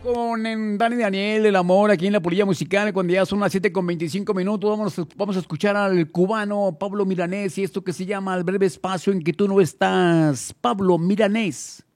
con Dani Daniel, el amor, aquí en la Polilla Musical, cuando ya son las 7:25 minutos. Vamos a escuchar al cubano Pablo Milanés y esto que se llama El breve espacio en que tú no estás. Pablo Milanés.